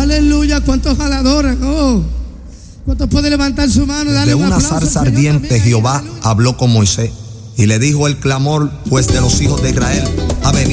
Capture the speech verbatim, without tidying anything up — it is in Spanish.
Aleluya, cuántos adoran. Oh, cuántos pueden levantar su mano. De un una aplauso, zarza Señor, ardiente también. Jehová Aleluya. habló con Moisés y le dijo el clamor pues de los hijos de Israel ha venido